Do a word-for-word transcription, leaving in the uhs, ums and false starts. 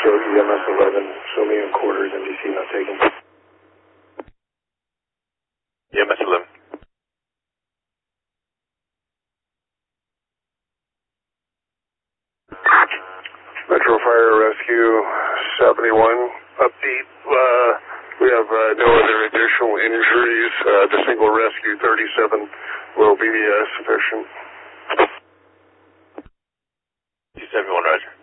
show E M S eleven, show me in quarters, N D C not taken. E M S eleven. Metro Fire Rescue seventy-one, update. Uh, we have uh, no other additional injuries. Uh, the single rescue thirty-seven will be uh, sufficient. two seventy-one, roger.